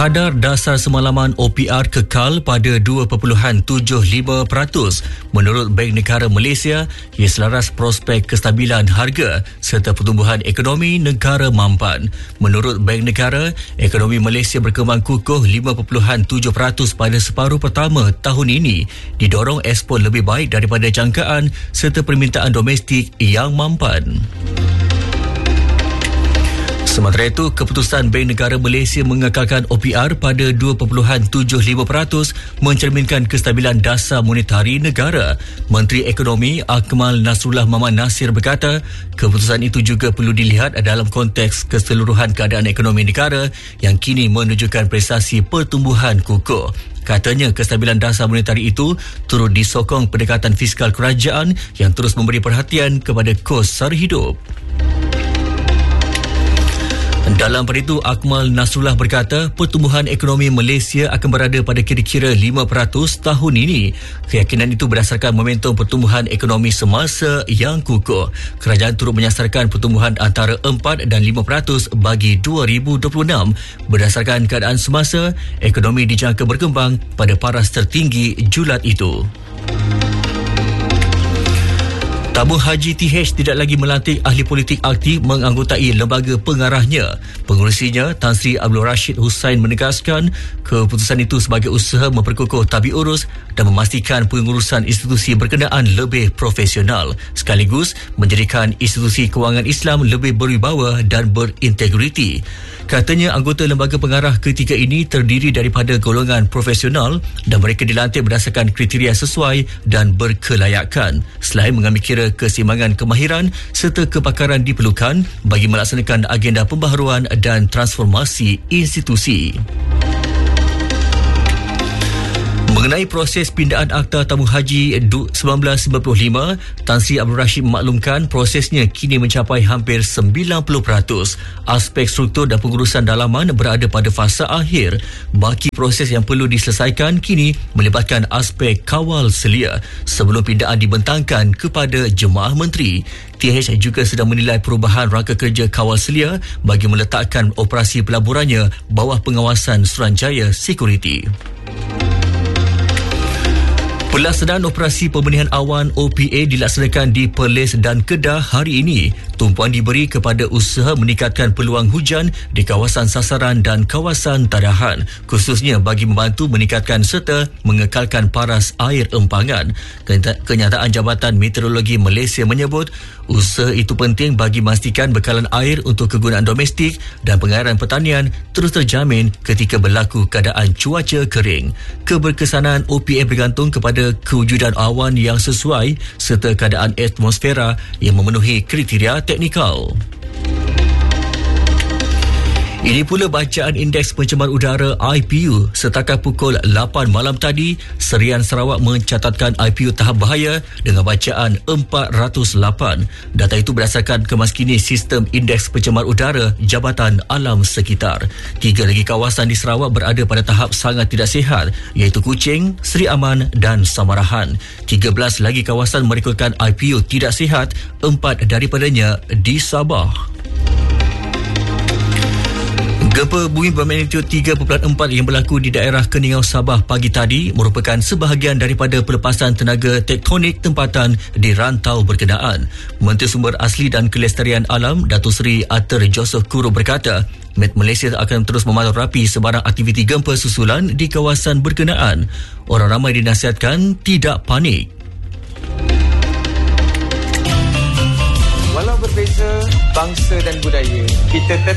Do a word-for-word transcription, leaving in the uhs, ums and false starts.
Kadar dasar semalaman O P R kekal pada dua perpuluhan tujuh lima peratus menurut Bank Negara Malaysia ia selaras prospek kestabilan harga serta pertumbuhan ekonomi negara mampan. Menurut Bank Negara, ekonomi Malaysia berkembang kukuh lima perpuluhan tujuh peratus pada separuh pertama tahun ini didorong ekspor lebih baik daripada jangkaan serta permintaan domestik yang mampan. Sementara itu, keputusan Bank Negara Malaysia mengekalkan O P R pada dua perpuluhan tujuh lima peratus mencerminkan kestabilan dasar monetari negara. Menteri Ekonomi Akmal Nasrullah Maman Nasir berkata, keputusan itu juga perlu dilihat dalam konteks keseluruhan keadaan ekonomi negara yang kini menunjukkan prestasi pertumbuhan kukuh. Katanya kestabilan dasar monetari itu turut disokong pendekatan fiskal kerajaan yang terus memberi perhatian kepada kos sara hidup. Dalam pada itu, Akmal Nasrullah berkata pertumbuhan ekonomi Malaysia akan berada pada kira-kira lima peratus tahun ini. Keyakinan itu berdasarkan momentum pertumbuhan ekonomi semasa yang kukuh. Kerajaan turut menyasarkan pertumbuhan antara empat dan lima peratus bagi dua ribu dua puluh enam. Berdasarkan keadaan semasa, ekonomi dijangka berkembang pada paras tertinggi julat itu. Tabung Haji T H tidak lagi melantik ahli politik aktif menganggotai lembaga pengarahnya. Pengurusinya, Tan Sri Abdul Rashid Hussain menegaskan keputusan itu sebagai usaha memperkukuh tabik urus dan memastikan pengurusan institusi berkenaan lebih profesional sekaligus menjadikan institusi kewangan Islam lebih berwibawa dan berintegriti. Katanya anggota lembaga pengarah ketiga ini terdiri daripada golongan profesional dan mereka dilantik berdasarkan kriteria sesuai dan berkelayakan. Selain mengambil kira keseimbangan kemahiran serta kepakaran diperlukan bagi melaksanakan agenda pembaharuan dan transformasi institusi. Mengenai proses pindaan Akta Tabung Haji seribu sembilan ratus sembilan puluh lima, Tan Sri Abdul Rashid memaklumkan prosesnya kini mencapai hampir sembilan puluh peratus. Aspek struktur dan pengurusan dalaman berada pada fasa akhir. Baki proses yang perlu diselesaikan kini melibatkan aspek kawal selia sebelum pindaan dibentangkan kepada jemaah menteri. T H juga sedang menilai perubahan rangka kerja kawal selia bagi meletakkan operasi pelaburannya bawah pengawasan Suruhanjaya Security. Pelaksanaan operasi pembenihan awan O P A dilaksanakan di Perlis dan Kedah hari ini. Tumpuan diberi kepada usaha meningkatkan peluang hujan di kawasan sasaran dan kawasan tadahan, khususnya bagi membantu meningkatkan serta mengekalkan paras air empangan. Kenyataan Jabatan Meteorologi Malaysia menyebut usaha itu penting bagi memastikan bekalan air untuk kegunaan domestik dan pengairan pertanian terus terjamin ketika berlaku keadaan cuaca kering. Keberkesanan O P A bergantung kepada kewujudan awan yang sesuai serta keadaan atmosfera yang memenuhi kriteria teknikal. Ini pula bacaan Indeks Pencemar Udara I P U. Setakat pukul lapan malam tadi, Serian Sarawak mencatatkan I P U tahap bahaya dengan bacaan empat ratus lapan. Data itu berdasarkan kemaskini sistem Indeks Pencemar Udara Jabatan Alam Sekitar. Tiga lagi kawasan di Sarawak berada pada tahap sangat tidak sihat, iaitu Kuching, Seri Aman dan Samarahan. tiga belas lagi kawasan merekodkan I P U tidak sihat, empat daripadanya di Sabah. Gempa bumi bermagnitudo tiga perpuluhan empat yang berlaku di daerah Keningau, Sabah pagi tadi merupakan sebahagian daripada pelepasan tenaga tektonik tempatan di rantau berkenaan. Menteri Sumber Asli dan Kelestarian Alam Datuk Seri Arthur Joseph Kuro berkata, Met Malaysia akan terus memantau rapi sebarang aktiviti gempa susulan di kawasan berkenaan. Orang ramai dinasihatkan tidak panik. Walau berbeza bangsa dan budaya, kita tetap